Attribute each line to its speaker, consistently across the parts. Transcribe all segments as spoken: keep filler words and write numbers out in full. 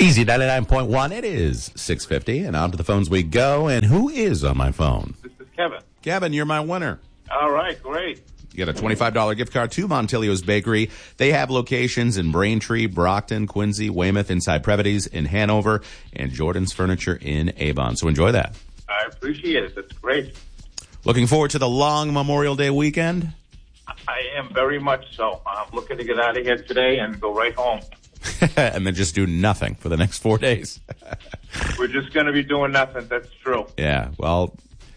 Speaker 1: Easy ninety-nine point one. It is six fifty, and on to the phones we go. And who is on my phone?
Speaker 2: This is Kevin.
Speaker 1: Kevin, you're my winner.
Speaker 2: All right, great.
Speaker 1: You get a twenty-five dollars gift card to Montilio's Bakery. They have locations in Braintree, Brockton, Quincy, Weymouth, inside Previties in Hanover, and Jordan's Furniture in Avon. So enjoy that.
Speaker 2: I appreciate it. That's great.
Speaker 1: Looking forward to the long Memorial Day weekend?
Speaker 2: I am very much so. I'm looking to get out of here today and go right home.
Speaker 1: And then just do nothing for the next four days.
Speaker 2: We're just going to be doing nothing. That's true.
Speaker 1: Yeah, well,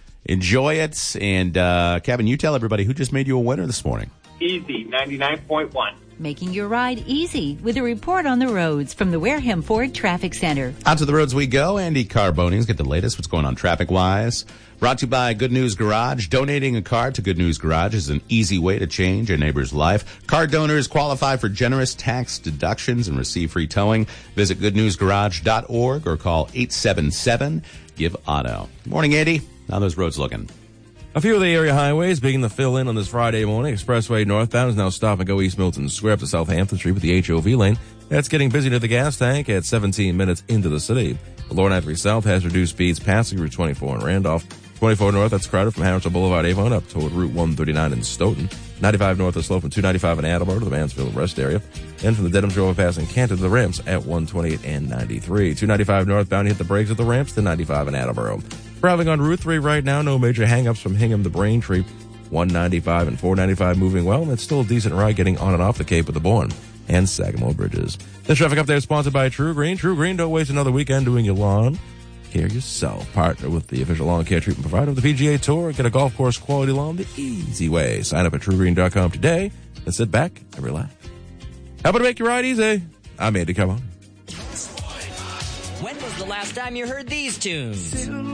Speaker 1: enjoy it. And, uh, Kevin, you tell everybody who just made you a winner this morning.
Speaker 2: Easy, ninety-nine point one.
Speaker 3: Making your ride easy with a report on the roads from the Wareham Ford Traffic Center.
Speaker 1: Out to the roads we go. Andy Carboni's get the latest. What's going on traffic-wise? Brought to you by Good News Garage. Donating a car to Good News Garage is an easy way to change a neighbor's life. Car donors qualify for generous tax deductions and receive free towing. Visit good news garage dot org or call eight seven seven, give auto. Good morning, Andy. How are those roads looking?
Speaker 4: A few of the area highways begin to fill in on this Friday morning. Expressway northbound is now stop and go East Milton Square up to Southampton Street with the H O V lane. That's getting busy to the gas tank at seventeen minutes into the city. The Lower ninety-three South has reduced speeds passing Route twenty-four in Randolph. twenty-four North, that's crowded from Harrison Boulevard, Avon, up toward Route one thirty-nine in Stoughton. ninety-five North is slow from two ninety-five in Attleboro to the Mansfield Rest area. And from the Dedham's overpass in Canton to the ramps at one twenty-eight and ninety-three. two ninety-five northbound, hit the brakes at the ramps to ninety-five in Attleboro. Traveling on Route three right now, no major hang-ups from Hingham to Braintree. one ninety-five and four ninety-five moving well, and it's still a decent ride getting on and off the Cape of the Bourne and Sagamore bridges. This traffic update is sponsored by True Green. True Green, don't waste another weekend doing your lawn care yourself. Partner with the official lawn care treatment provider of the P G A Tour. Get a golf course quality lawn the easy way. Sign up at true green dot com today and sit back and relax. Helping to make your ride easy. I'm Andy. Come on.
Speaker 5: When was the last time you heard these tunes?